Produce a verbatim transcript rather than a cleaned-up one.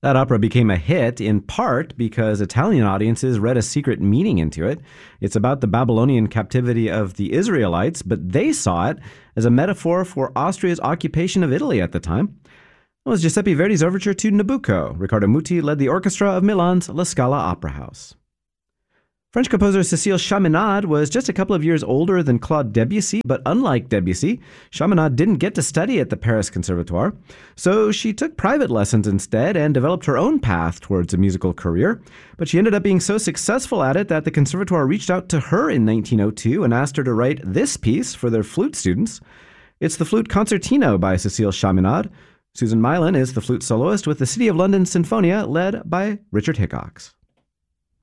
That opera became a hit in part because Italian audiences read a secret meaning into it. It's about the Babylonian captivity of the Israelites, but they saw it as a metaphor for Austria's occupation of Italy at the time. It was Giuseppe Verdi's overture to Nabucco. Riccardo Muti led the orchestra of Milan's La Scala Opera House. French composer Cécile Chaminade was just a couple of years older than Claude Debussy, but unlike Debussy, Chaminade didn't get to study at the Paris Conservatoire, so she took private lessons instead and developed her own path towards a musical career. But she ended up being so successful at it that the Conservatoire reached out to her in nineteen oh two and asked her to write this piece for their flute students. It's the Flute Concertino by Cécile Chaminade. Susan Mylan is the flute soloist with the City of London Sinfonia, led by Richard Hickox.